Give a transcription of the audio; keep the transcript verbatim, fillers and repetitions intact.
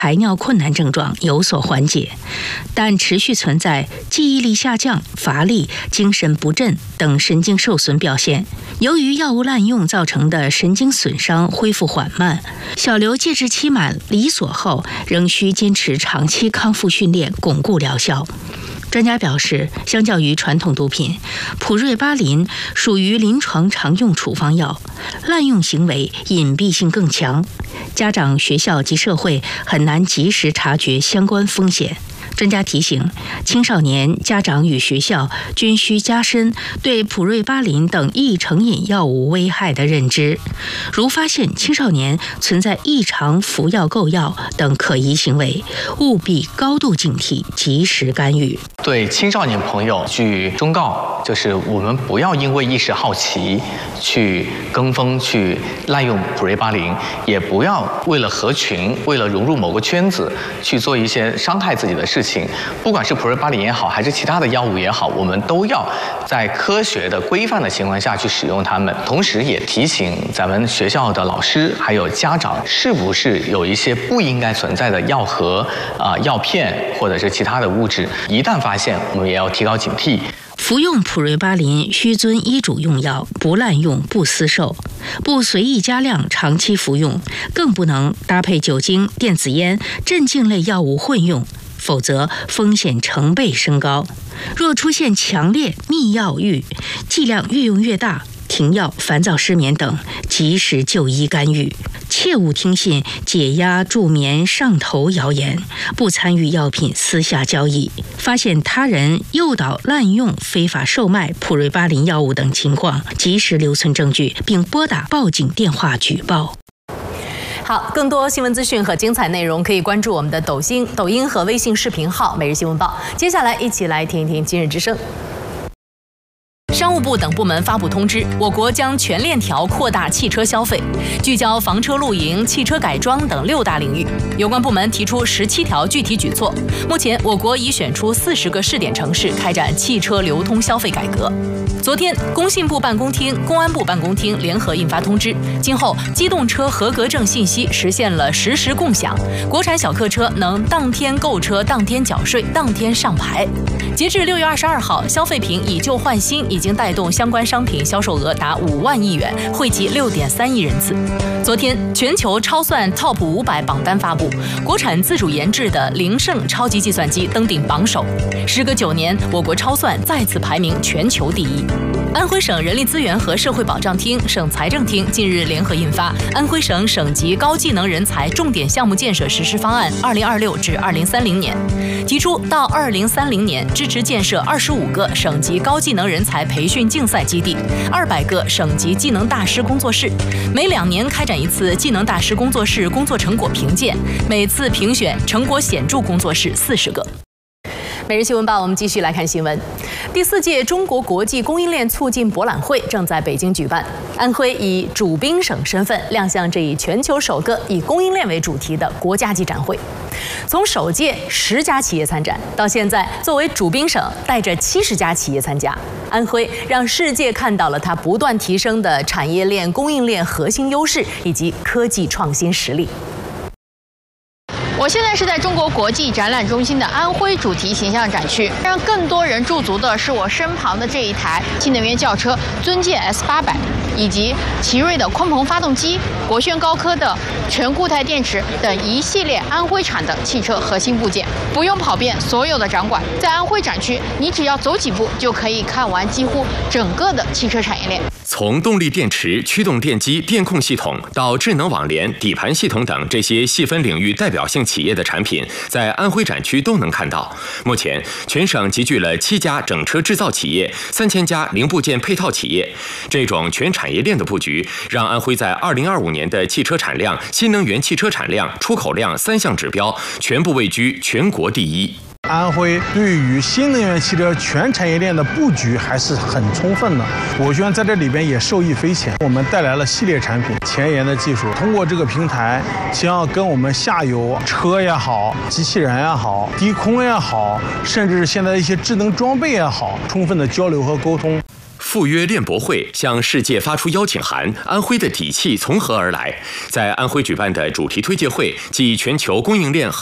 排尿困难症状有所缓解，但持续存在记忆力下降、乏力、精神不振等神经受损表现。由于药物滥用造成的神经损伤恢复缓慢，小刘戒治期满离所后，仍需坚持长期康复训练，巩固疗效。专家表示，相较于传统毒品，普瑞巴林属于临床常用处方药，滥用行为隐蔽性更强，家长、学校及社会很难及时察觉相关风险。专家提醒，青少年家长与学校均需加深对普瑞巴林等易成瘾药物危害的认知。如发现青少年存在异常服药购药等可疑行为，务必高度警惕，及时干预。 对青少年朋友具忠告，就是我们不要因为一时好奇去跟风去滥用普瑞巴林，也不要为了合群、为了融入某个圈子去做一些伤害自己的事情。不管是普瑞巴林也好，还是其他的药物也好，我们都要在科学的规范的情况下去使用它们。同时也提醒咱们学校的老师还有家长，是不是有一些不应该存在的药盒啊、呃、药片或者是其他的物质，一旦发现，我们也要提高警惕。 服用普瑞巴林需遵医嘱用药，不滥用、不私售，不随意加量长期服用，更不能搭配酒精、电子烟、镇静类药物混用，否则风险成倍升高。若出现强烈密药欲，剂量越用越大，停药、烦躁、失眠等，及时就医干预。切勿听信解压、助眠、上头谣言，不参与药品私下交易。发现他人诱导滥用、非法售卖普瑞巴林药物等情况，及时留存证据，并拨打报警电话举报。 好，更多新闻资讯和精彩内容可以关注我们的抖音、抖音和微信视频号《每日新闻报》。接下来一起来听一听今日之声。商务部等部门发布通知，我国将全链条扩大汽车消费，聚焦房车露营、汽车改装等六大领域。有关部门提出十七条具体举措。目前，我国已选出四十个试点城市开展汽车流通消费改革。昨天，工信部办公厅、公安部办公厅联合印发通知，今后机动车合格证信息实现了实时共享，国产小客车能当天购车、当天缴税、当天上牌。截至六月二十二号，消费品以旧换新已经带动相关商品销售额达五万亿元，惠及六点三亿人次。昨天，全球超算 Top 五百榜单发布，国产自主研制的凌盛超级计算机登顶榜首。时隔九年，我国超算再次排名全球第一。安徽省人力资源和社会保障厅、省财政厅近日联合印发《安徽省省级高技能人才重点项目建设实施方案（二零二六至二零三零年）》，提出到二零三零年支持建设二十五个省级高技能人才培训竞赛基地、二百个省级技能大师工作室，每两年开展一次技能大师工作室工作成果评鉴，每次评选成果显著工作室四十个。每日新闻报，我们继续来看新闻。第四届中国国际供应链促进博览会正在北京举办，安徽以主宾省身份亮相这一全球首个以供应链为主题的国家级展会。从首届十家企业参展到现在作为主宾省带着七十家企业参加，安徽让世界看到了它不断提升的产业链、供应链核心优势以及科技创新实力。 我现在是在中国国际展览中心的安徽主题形象展区，让更多人驻足的是我身旁的这一台新能源轿车尊界 S 八百，以及奇瑞的鲲鹏发动机、国轩高科的全固态电池等一系列安徽产的汽车核心部件。不用跑遍所有的展馆，在安徽展区，你只要走几步就可以看完几乎整个的汽车产业链。 从动力电池、驱动电机、电控系统到智能网联、底盘系统等这些细分领域代表性企业的产品，在安徽展区都能看到。目前，全省集聚了七家整车制造企业、三千家零部件配套企业。这种全产业链的布局，让安徽在二零二五年的汽车产量、新能源汽车产量、出口量三项指标全部位居全国第一。 安徽对于新能源汽车全产业链的布局还是很充分的，我觉得在这里边也受益匪浅。我们带来了系列产品、前沿的技术，通过这个平台，想要跟我们下游车也好、机器人也好、低空也好，甚至现在一些智能装备也好，充分的交流和沟通。 赴约链博会向世界发出邀请函，安徽的底气从何而来？在安徽举办的主题推介会暨全球供应链